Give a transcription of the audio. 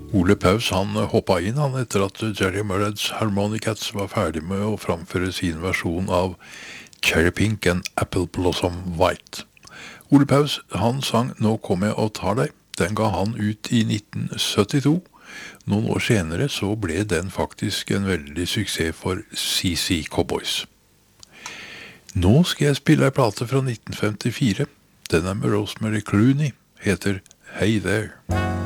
Ole Paus han hoppet inn han etter at Jerry Murrads Harmonicats var ferdig med å framføre sin versjon av Cherry Pink and Apple Blossom White. Ole Paus han sang Nå kommer jeg og tar deg. Den ga han ut i 1972. Noen år senere så ble den faktisk en veldig suksess for CC Cowboys. Nå skal jeg spille en plate fra 1954. Den med Rosemary Clooney, heter Hey There.